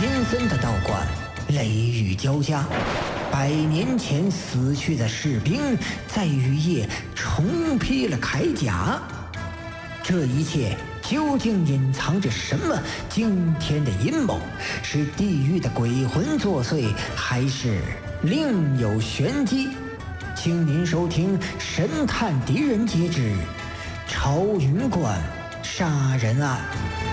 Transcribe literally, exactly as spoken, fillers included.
阴森的道观，雷雨交加，百年前死去的士兵在雨夜重披了铠甲。这一切究竟隐藏着什么惊天的阴谋？是地狱的鬼魂作祟，还是另有玄机？请您收听《神探狄仁杰之朝云观杀人案》。